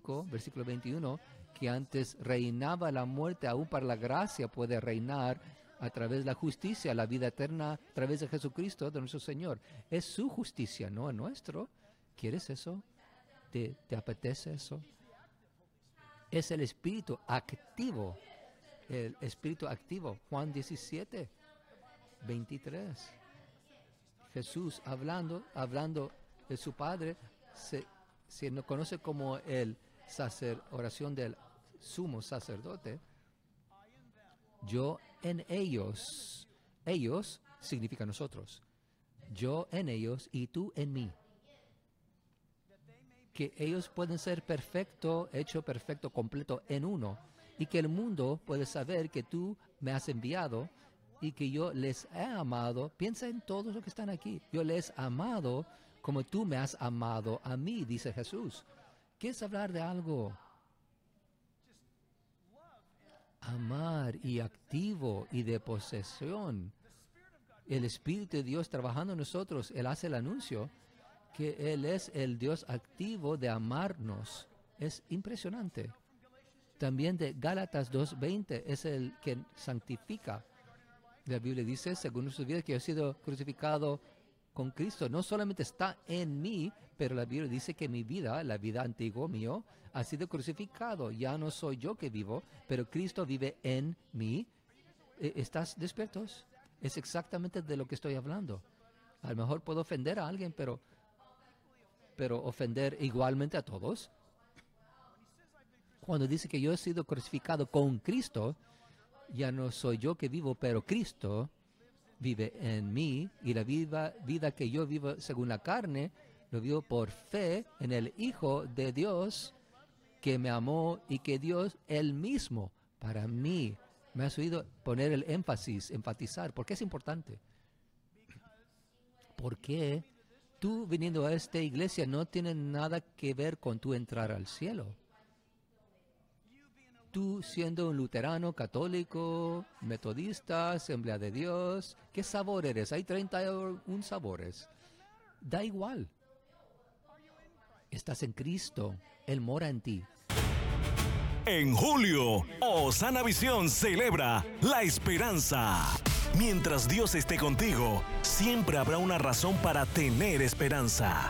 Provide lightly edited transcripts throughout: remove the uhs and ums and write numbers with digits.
5, versículo 21, que antes reinaba la muerte, aún para la gracia puede reinar a través de la justicia, la vida eterna, a través de Jesucristo, de nuestro Señor. Es su justicia, no el nuestro. ¿Quieres eso? ¿Te apetece eso? Es el espíritu activo. El espíritu activo. Juan 17, 23. Jesús hablando de su Padre, se nos conoce como el oración del sumo sacerdote. Yo en ellos. Ellos significa nosotros. Yo en ellos y tú en mí. Que ellos pueden ser perfecto, hecho perfecto, completo en uno. Y que el mundo puede saber que tú me has enviado y que yo les he amado. Piensa en todos los que están aquí. Yo les he amado como tú me has amado a mí, dice Jesús. ¿Quieres hablar de algo? Amar y activo y de posesión. El Espíritu de Dios trabajando en nosotros, Él hace el anuncio que Él es el Dios activo de amarnos. Es impresionante. También de Gálatas 2:20 es el que santifica. La Biblia dice, según nuestras vidas, que yo he sido crucificado con Cristo. No solamente está en mí, pero la Biblia dice que mi vida, la vida antigua mío, ha sido crucificado. Ya no soy yo que vivo, pero Cristo vive en mí. ¿Estás despiertos? Es exactamente de lo que estoy hablando. A lo mejor puedo ofender a alguien, pero ofender igualmente a todos. Cuando dice que yo he sido crucificado con Cristo, ya no soy yo que vivo, pero Cristo vive en mí, y la vida que yo vivo según la carne, lo vivo por fe en el Hijo de Dios que me amó y que Dios Él mismo para mí. Me has oído poner el enfatizar. ¿Por qué es importante? Porque tú viniendo a esta iglesia no tiene nada que ver con tu entrar al cielo. Tú siendo un luterano, católico, metodista, Asamblea de Dios, ¿qué sabor eres? Hay 31 sabores. Da igual. Estás en Cristo. Él mora en ti. En julio, Osana Visión celebra la esperanza. Mientras Dios esté contigo, siempre habrá una razón para tener esperanza.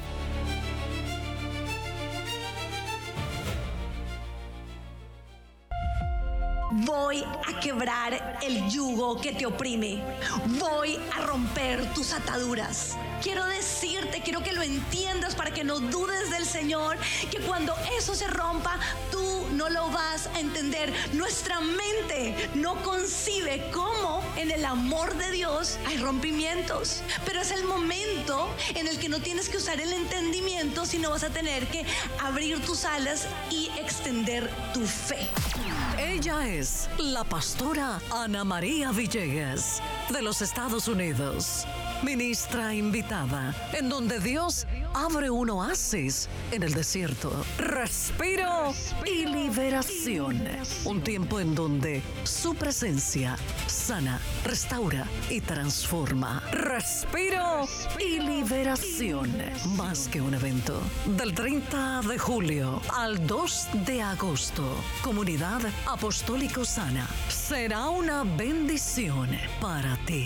Voy a quebrar el yugo que te oprime. Voy a romper tus ataduras. Quiero decirte, quiero que lo entiendas para que no dudes del Señor, que cuando eso se rompa, tú no lo vas a entender. Nuestra mente no concibe cómo en el amor de Dios hay rompimientos. Pero es el momento en el que no tienes que usar el entendimiento, sino vas a tener que abrir tus alas y extender tu fe. Ella es la pastora Ana María Villegas, de los Estados Unidos. Ministra invitada, en donde Dios abre un oasis en el desierto. Respiro y liberación. Un tiempo en donde su presencia sana, restaura y transforma. Respiro y liberación. Más que un evento. Del 30 de julio al 2 de agosto. Comunidad Apostólico Sana. Será una bendición para ti.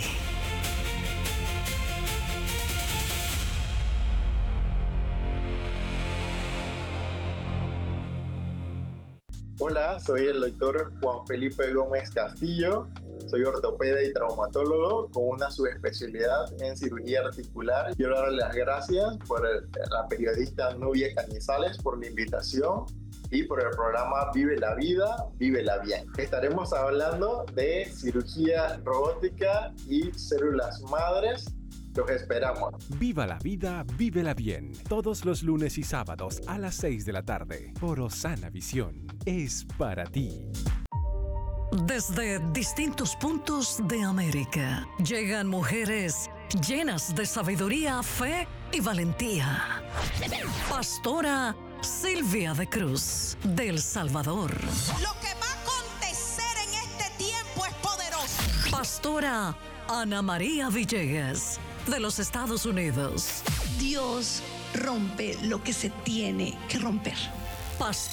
Hola, soy el doctor Juan Felipe Gómez Castillo. Soy ortopeda y traumatólogo con una subespecialidad en cirugía articular. Quiero darle las gracias por la periodista Nubia Cañizales por la invitación y por el programa Vive la Vida, Vívela Bien. Estaremos hablando de cirugía robótica y células madres. Los esperamos. Viva la vida, vívela bien. Todos los lunes y sábados a las 6 de la tarde por Osana Visión. Es para ti. Desde distintos puntos de América llegan mujeres llenas de sabiduría, fe y valentía. Pastora Silvia de Cruz, de El Salvador. Lo que va a acontecer en este tiempo es poderoso. Pastora Ana María Villegas, de los Estados Unidos. Dios rompe lo que se tiene que romper. Pastora